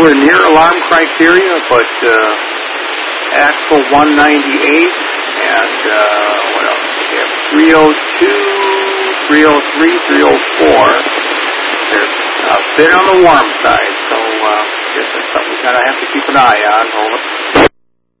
nowhere near alarm criteria, but axle 198, and what else? We have 302, 303, 304. There's a bit on the warm side, so I guess that's something we're going to have to keep an eye on.